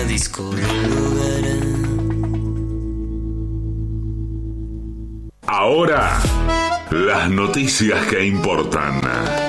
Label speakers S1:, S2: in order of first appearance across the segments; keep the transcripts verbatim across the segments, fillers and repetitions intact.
S1: Ahora, las noticias que importan.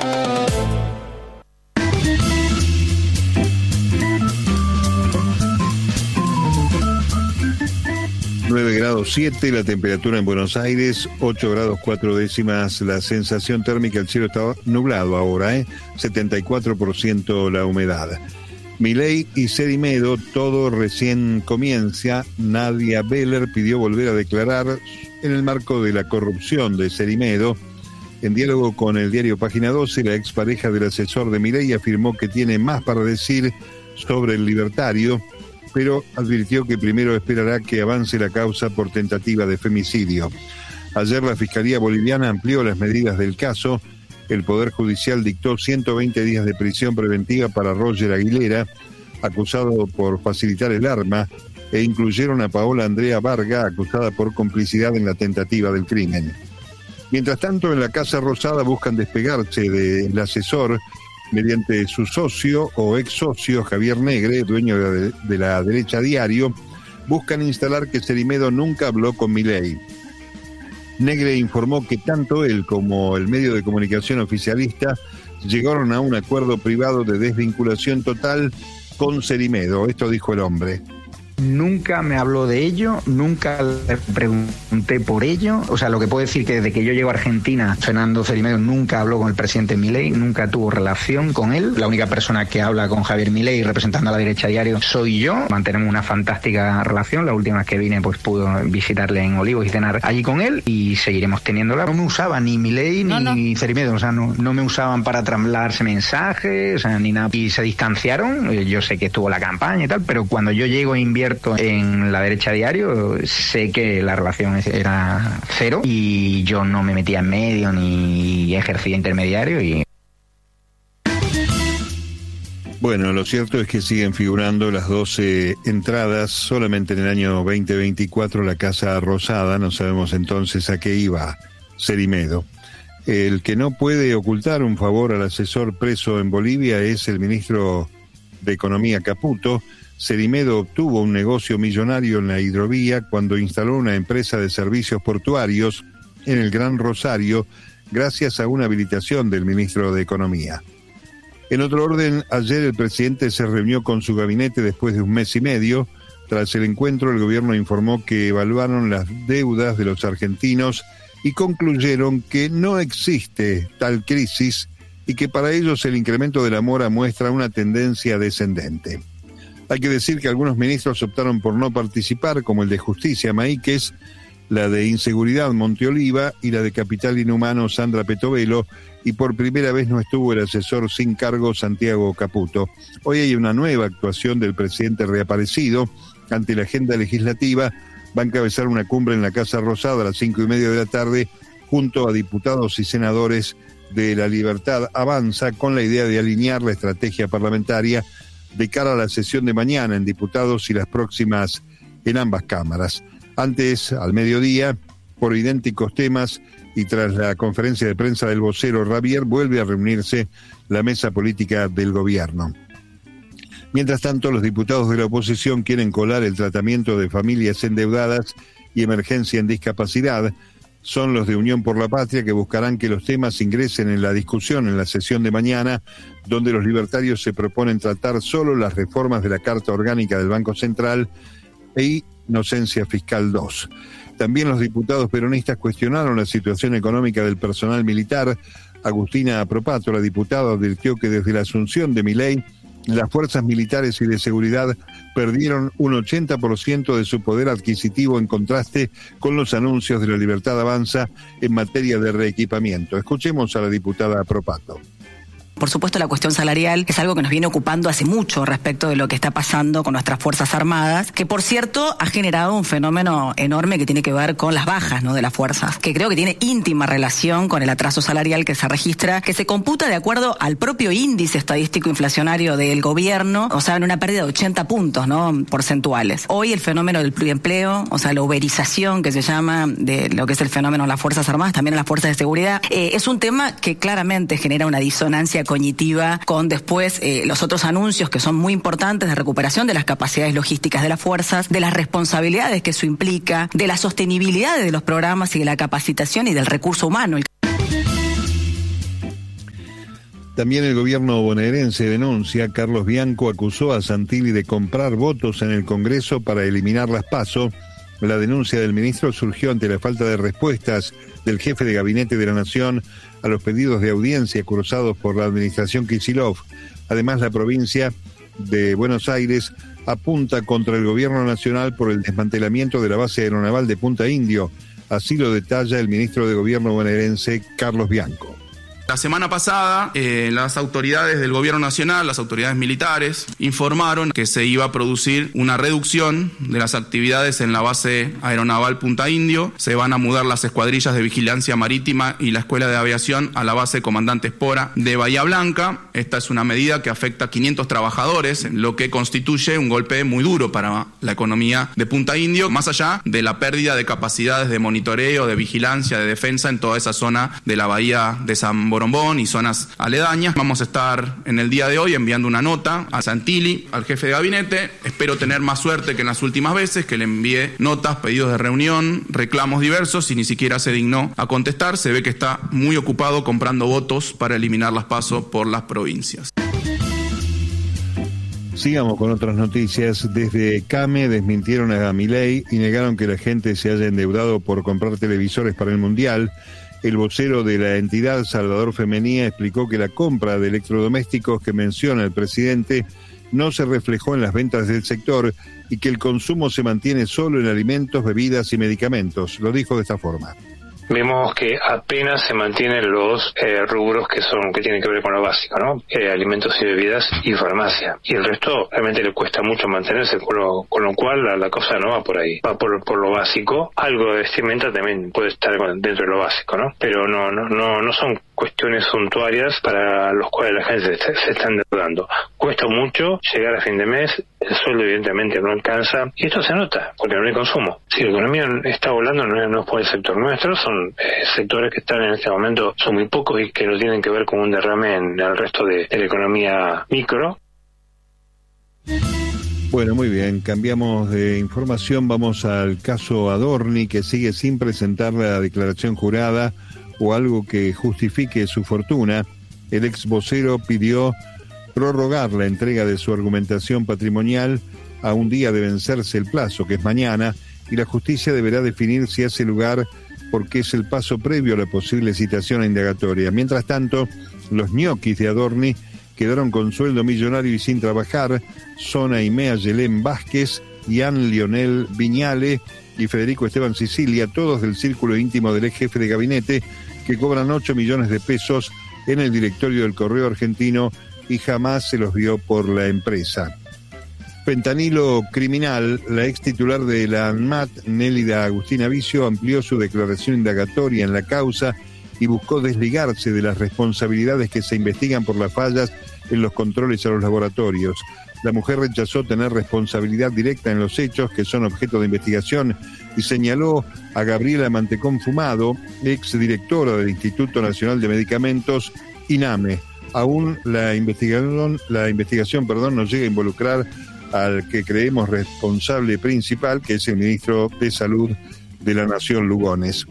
S2: nueve grados siete la temperatura en Buenos Aires, ocho grados cuatro décimas la sensación térmica, el cielo está nublado ahora, ¿eh? setenta y cuatro por ciento la humedad. Milei y Cerimedo, todo recién comienza. Nadia Beller pidió volver a declarar en el marco de la corrupción de Cerimedo. En diálogo con el diario Página doce, la expareja del asesor de Milei afirmó que tiene más para decir sobre el libertario, pero advirtió que primero esperará que avance la causa por tentativa de femicidio. Ayer la Fiscalía Boliviana amplió las medidas del caso. El Poder Judicial dictó ciento veinte días de prisión preventiva para Roger Aguilera, acusado por facilitar el arma, e incluyeron a Paola Andrea Varga, acusada por complicidad en la tentativa del crimen. Mientras tanto, en la Casa Rosada buscan despegarse del asesor mediante su socio o ex socio Javier Negre, dueño de, de la Derecha Diario. Buscan instalar que Cerimedo nunca habló con Milei. Negre informó que tanto él como el medio de comunicación oficialista llegaron a un acuerdo privado de desvinculación total con Cerimedo. Esto dijo el hombre.
S3: Nunca me habló de ello, nunca le pregunté por ello. O sea, lo que puedo decir que desde que yo llego a Argentina, Fernando Cerimedo nunca habló con el presidente Milei, nunca tuvo relación con él. La única persona que habla con Javier Milei representando a la Derecha Diario soy yo. Mantenemos una fantástica relación. La última vez que vine pues pude visitarle en Olivos y cenar allí con él y seguiremos teniéndola. No me usaba ni Milei no, ni no. Cerimedo, o sea, no, no me usaban para trasladarse mensajes, o sea, ni nada. Y se distanciaron. Yo sé que estuvo la campaña y tal, pero cuando yo llego e invierto en la Derecha Diario, sé que la relación era cero y yo no me metía en medio ni ejercía intermediario. Y
S2: bueno, lo cierto es que siguen figurando las doce entradas solamente en el año veinte veinticuatro la Casa Rosada. No sabemos entonces a qué iba Cerimedo. El que no puede ocultar un favor al asesor preso en Bolivia es el ministro de Economía Caputo. Cerimedo obtuvo un negocio millonario en la hidrovía cuando instaló una empresa de servicios portuarios en el Gran Rosario, gracias a una habilitación del ministro de Economía. En otro orden, ayer el presidente se reunió con su gabinete después de un mes y medio. Tras el encuentro, el gobierno informó que evaluaron las deudas de los argentinos y concluyeron que no existe tal crisis y que para ellos el incremento de la mora muestra una tendencia descendente. Hay que decir que algunos ministros optaron por no participar, como el de Justicia, Maíquez, la de Inseguridad, Monteoliva, y la de Capital Inhumano, Sandra Petovelo, y por primera vez no estuvo el asesor sin cargo, Santiago Caputo. Hoy hay una nueva actuación del presidente reaparecido. Ante la agenda legislativa, va a encabezar una cumbre en la Casa Rosada a las cinco y media de la tarde, junto a diputados y senadores de La Libertad Avanza, con la idea de alinear la estrategia parlamentaria de cara a la sesión de mañana en diputados y las próximas en ambas cámaras. Antes, al mediodía, por idénticos temas y tras la conferencia de prensa del vocero Ravier, vuelve a reunirse la mesa política del gobierno. Mientras tanto, los diputados de la oposición quieren colar el tratamiento de familias endeudadas y emergencia en discapacidad. Son los de Unión por la Patria que buscarán que los temas ingresen en la discusión en la sesión de mañana, donde los libertarios se proponen tratar solo las reformas de la Carta Orgánica del Banco Central e Inocencia Fiscal dos. También los diputados peronistas cuestionaron la situación económica del personal militar. Agustina Apropato, la diputada, advirtió que desde la asunción de Milei, las fuerzas militares y de seguridad perdieron un ochenta por ciento de su poder adquisitivo en contraste con los anuncios de La Libertad Avanza en materia de reequipamiento. Escuchemos a la diputada Apropato.
S4: Por supuesto, la cuestión salarial es algo que nos viene ocupando hace mucho respecto de lo que está pasando con nuestras Fuerzas Armadas, que por cierto ha generado un fenómeno enorme que tiene que ver con las bajas, ¿no?, de las fuerzas, que creo que tiene íntima relación con el atraso salarial que se registra, que se computa de acuerdo al propio índice estadístico inflacionario del gobierno, o sea, en una pérdida de ochenta puntos, ¿no?, porcentuales. Hoy el fenómeno del pluriempleo, o sea, la uberización que se llama de lo que es el fenómeno de las Fuerzas Armadas, también en las fuerzas de seguridad, eh, es un tema que claramente genera una disonancia memoria cognitiva con después eh, los otros anuncios que son muy importantes de recuperación de las capacidades logísticas de las fuerzas, de las responsabilidades que eso implica, de la sostenibilidad de los programas y de la capacitación y del recurso humano.
S2: También el gobierno bonaerense denuncia, Carlos Bianco acusó a Santilli de comprar votos en el Congreso para eliminar las PASO. La denuncia del ministro surgió ante la falta de respuestas del jefe de gabinete de la Nación a los pedidos de audiencia cruzados por la administración Kicillof. Además, la provincia de Buenos Aires apunta contra el gobierno nacional por el desmantelamiento de la base aeronaval de Punta Indio. Así lo detalla el ministro de Gobierno bonaerense, Carlos Bianco.
S5: La semana pasada, eh, las autoridades del gobierno nacional, las autoridades militares, informaron que se iba a producir una reducción de las actividades en la base aeronaval Punta Indio. Se van a mudar las escuadrillas de vigilancia marítima y la escuela de aviación a la base Comandante Espora de Bahía Blanca. Esta es una medida que afecta a quinientos trabajadores, lo que constituye un golpe muy duro para la economía de Punta Indio, más allá de la pérdida de capacidades de monitoreo, de vigilancia, de defensa en toda esa zona de la bahía de San Borombón y zonas aledañas. Vamos a estar en el día de hoy enviando una nota a Santilli, al jefe de gabinete. Espero tener más suerte que en las últimas veces, que le envié notas, pedidos de reunión, reclamos diversos y ni siquiera se dignó a contestar. Se ve que está muy ocupado comprando votos para eliminar las PASO por las provincias.
S2: Sigamos con otras noticias. Desde CAME desmintieron a Milei y negaron que la gente se haya endeudado por comprar televisores para el Mundial. El vocero de la entidad, Salvador Femenía, explicó que la compra de electrodomésticos que menciona el presidente no se reflejó en las ventas del sector y que el consumo se mantiene solo en alimentos, bebidas y medicamentos. Lo dijo de esta forma.
S6: Vemos que apenas se mantienen los eh, rubros que son que tienen que ver con lo básico, ¿no? Eh, alimentos y bebidas y farmacia. Y el resto realmente le cuesta mucho mantenerse, con lo, con lo cual la, la cosa no va por ahí. Va por, por lo básico. Algo de vestimenta también puede estar dentro de lo básico, ¿no? Pero no no no no son cuestiones suntuarias para los cuales la gente se, se está endeudando. Cuesta mucho llegar a fin de mes, el sueldo evidentemente no alcanza, y esto se nota, porque no hay consumo. Si la economía está volando, no es, no es por el sector nuestro, son eh, sectores que están en este momento, son muy pocos y que no tienen que ver con un derrame en el resto de, de la economía micro.
S2: Bueno, muy bien, cambiamos de información, vamos al caso Adorni, que sigue sin presentar la declaración jurada o algo que justifique su fortuna. El ex vocero pidió prorrogar la entrega de su argumentación patrimonial a un día de vencerse el plazo, que es mañana, y la justicia deberá definir si hace lugar porque es el paso previo a la posible citación a indagatoria. Mientras tanto, los ñoquis de Adorni quedaron con sueldo millonario y sin trabajar. Son Aimea Yelén Vázquez, Ian Lionel Viñale y Federico Esteban Sicilia, todos del círculo íntimo del ex jefe de gabinete, que cobran ocho millones de pesos en el directorio del Correo Argentino y jamás se los vio por la empresa. Fentanilo criminal, la ex titular de la ANMAT, Nélida Agustina Vicio, amplió su declaración indagatoria en la causa y buscó desligarse de las responsabilidades que se investigan por las fallas en los controles a los laboratorios. La mujer rechazó tener responsabilidad directa en los hechos que son objeto de investigación y señaló a Gabriela Mantecón Fumado, ex directora del Instituto Nacional de Medicamentos, INAME. Aún la investigación, la investigación perdón, no llega a involucrar al que creemos responsable principal, que es el ministro de Salud de la Nación, Lugones.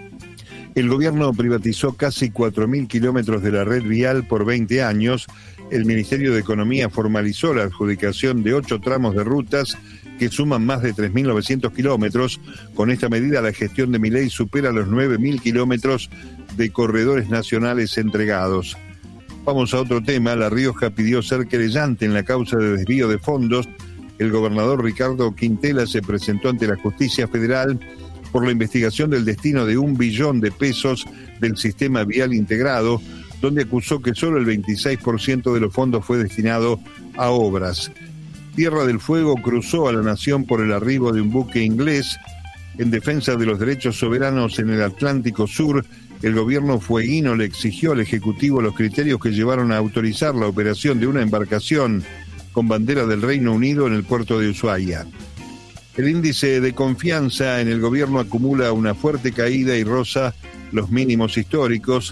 S2: El gobierno privatizó casi cuatro mil kilómetros de la red vial por veinte años. El Ministerio de Economía formalizó la adjudicación de ocho tramos de rutas que suman más de tres mil novecientos kilómetros. Con esta medida, la gestión de Milei supera los nueve mil kilómetros de corredores nacionales entregados. Vamos a otro tema. La Rioja pidió ser querellante en la causa de desvío de fondos. El gobernador Ricardo Quintela se presentó ante la Justicia Federal por la investigación del destino de un billón de pesos del sistema vial integrado, donde acusó que solo el veintiséis por ciento de los fondos fue destinado a obras. Tierra del Fuego cruzó a la nación por el arribo de un buque inglés. En defensa de los derechos soberanos en el Atlántico Sur, el gobierno fueguino le exigió al Ejecutivo los criterios que llevaron a autorizar la operación de una embarcación con bandera del Reino Unido en el puerto de Ushuaia. El índice de confianza en el gobierno acumula una fuerte caída y roza los mínimos históricos.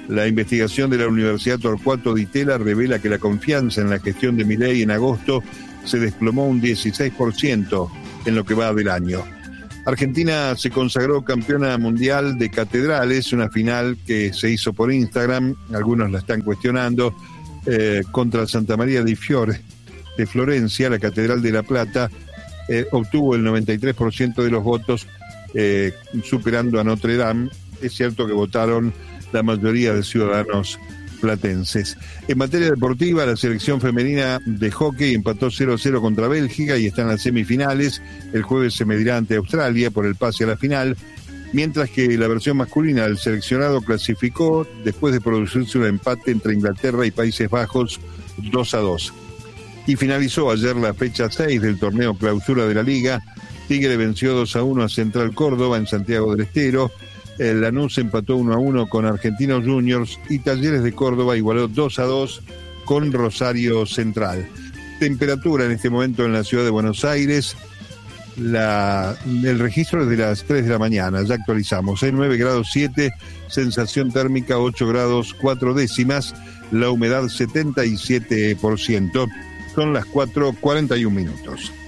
S2: La investigación de la Universidad Torcuato Di Tella revela que la confianza en la gestión de Milei en agosto se desplomó un dieciséis por ciento en lo que va del año. Argentina se consagró campeona mundial de catedrales, una final que se hizo por Instagram, algunos la están cuestionando, eh, contra Santa María di Fiore de Florencia. La Catedral de La Plata eh, obtuvo el noventa y tres por ciento de los votos, eh, superando a Notre Dame. Es cierto que votaron la mayoría de ciudadanos platenses. En materia deportiva, la selección femenina de hockey empató cero a cero contra Bélgica y está en las semifinales. El jueves se medirá ante Australia por el pase a la final, mientras que la versión masculina del seleccionado clasificó después de producirse un empate entre Inglaterra y Países Bajos dos a dos. Y finalizó ayer la fecha seis del torneo clausura de la Liga. Tigre venció dos a uno a Central Córdoba en Santiago del Estero. El Lanús empató uno a uno con Argentinos Juniors y Talleres de Córdoba igualó dos a dos con Rosario Central. Temperatura en este momento en la ciudad de Buenos Aires. La, el registro es de las tres de la mañana, ya actualizamos. En nueve grados siete, sensación térmica ocho grados cuatro décimas, la humedad setenta y siete por ciento. Son las cuatro cuarenta y un minutos.